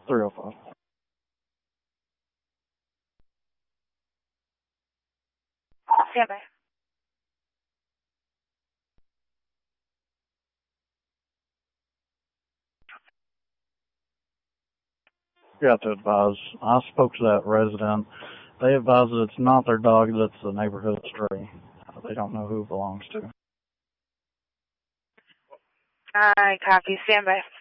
305. Stand by. You have to advise. I spoke to that resident. They advise that it's not their dog, that's the neighborhood stray. They don't know who it belongs to. I copy. Stand by.